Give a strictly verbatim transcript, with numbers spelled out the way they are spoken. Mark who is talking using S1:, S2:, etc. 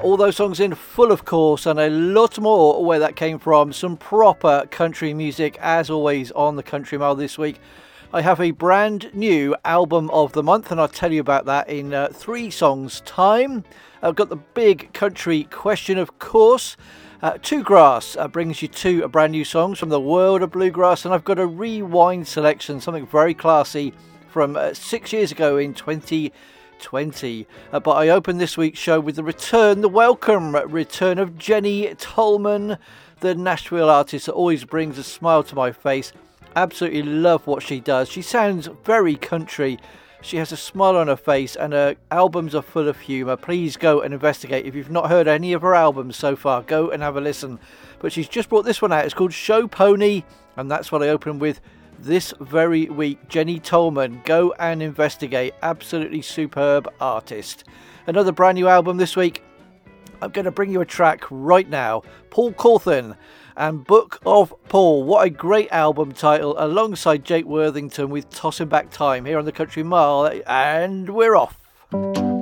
S1: all those songs in full, of course, and a lot more where that came from. Some proper country music, as always, on the Country Mile this week. I have a brand new album of the month, and I'll tell you about that in uh, three songs' time. I've got the big country question, of course. Uh, Two Grass uh, brings you two uh, brand new songs from the world of bluegrass, and I've got a rewind selection, something very classy from uh, six years ago in twenty twenty. Uh, but I open this week's show with the return, the welcome return of Jenny Tolman, the Nashville artist that always brings a smile to my face. Absolutely love what she does. She sounds very country. She has a smile on her face, and her albums are full of humour. Please go and investigate. If you've not heard any of her albums so far, go and have a listen. But she's just brought this one out. It's called Show Pony, and that's what I open with this very week. Jenny Tolman, go and investigate. Absolutely superb artist. Another brand new album this week. I'm going to bring you a track right now. Paul Cawthon and Book of Paul. What a great album title, alongside Jake Worthington with Tossing Back Time, here on the Country Mile, and we're off.